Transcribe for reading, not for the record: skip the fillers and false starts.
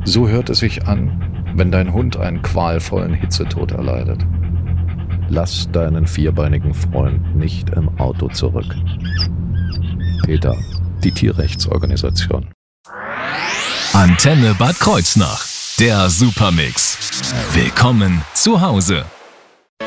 So hört es sich an, wenn dein Hund einen qualvollen Hitzetod erleidet. Lass deinen vierbeinigen Freund nicht im Auto zurück. PETA, die Tierrechtsorganisation. Antenne Bad Kreuznach, der Supermix. Willkommen zu Hause.